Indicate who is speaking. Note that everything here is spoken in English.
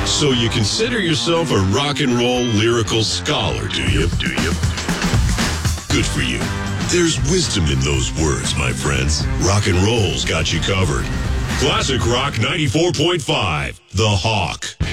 Speaker 1: So you consider yourself a rock and roll lyrical scholar, do you? Good for you. There's wisdom in those words, my friends. Rock and roll's got you covered. Classic Rock 94.5, The Hawk.